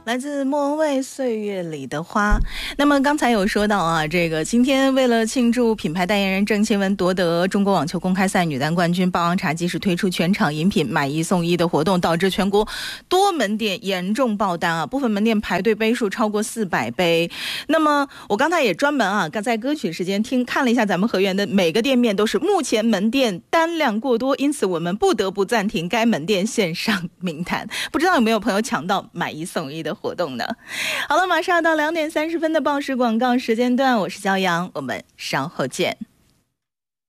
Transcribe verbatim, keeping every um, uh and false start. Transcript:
来自莫文蔚《岁月里的花》。那么刚才有说到啊，这个今天为了庆祝品牌代言人郑钦文夺得中国网球公开赛女单冠军，霸王茶即使推出全场饮品买一送一的活动，导致全国多门店严重爆单啊，部分门店排队杯数超过四百杯。那么我刚才也专门啊，在歌曲时间听看了一下咱们河源的每个店面都是目前门店单量过多，因此我们不得不暂停该门店线上名单。不知道有没有朋友抢到买一送一的活动呢？好了，马上要到两点三十分的报时广告时间段，我是骄阳，我们稍后见。